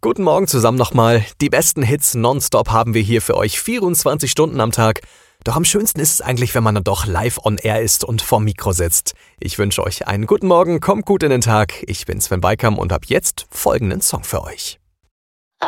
Guten Morgen zusammen nochmal. Die besten Hits nonstop haben wir hier für euch 24 Stunden am Tag. Doch am schönsten ist es eigentlich, wenn man dann doch live on air ist und vorm Mikro sitzt. Ich wünsche euch einen guten Morgen, kommt gut in den Tag. Ich bin Sven Beikam und habe jetzt folgenden Song für euch.